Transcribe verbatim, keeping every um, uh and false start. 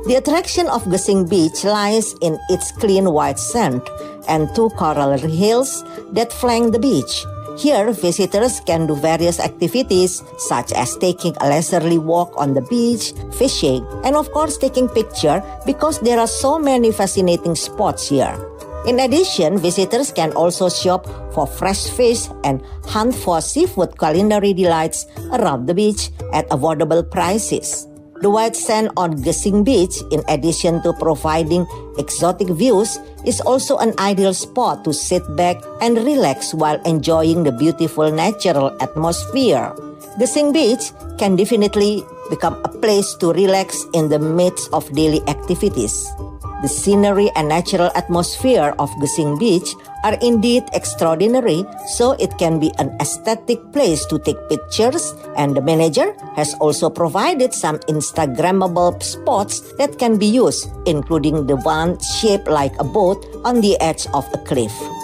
The attraction of Gesing Beach lies in its clean white sand and two coral hills that flank the beach. Here, visitors can do various activities such as taking a leisurely walk on the beach, fishing, and of course taking pictures because there are so many fascinating spots here. In addition, visitors can also shop for fresh fish and hunt for seafood culinary delights around the beach at affordable prices. The white sand on Gesing Beach, in addition to providing exotic views, is also an ideal spot to sit back and relax while enjoying the beautiful natural atmosphere. Gesing Beach can definitely become a place to relax in the midst of daily activities. The scenery and natural atmosphere of Gesing Beach are indeed extraordinary, so it can be an aesthetic place to take pictures, and the manager has also provided some Instagrammable spots that can be used, including the one shaped like a boat on the edge of a cliff.